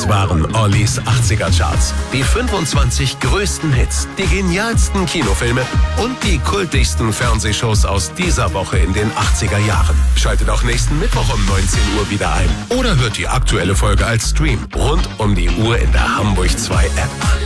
Das waren Ollis 80er Charts. Die 25 größten Hits, die genialsten Kinofilme und die kultigsten Fernsehshows aus dieser Woche in den 80er Jahren. Schaltet auch nächsten Mittwoch um 19 Uhr wieder ein. Oder hört die aktuelle Folge als Stream rund um die Uhr in der Hamburg 2 App.